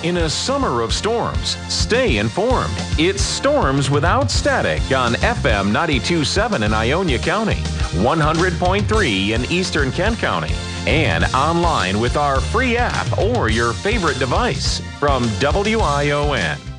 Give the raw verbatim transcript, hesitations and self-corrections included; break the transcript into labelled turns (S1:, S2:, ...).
S1: In a summer of storms, stay informed. It's Storms Without Static on F M ninety-two point seven in Ionia County, one hundred point three in Eastern Kent County, and online with our free app or your favorite device from W I O N.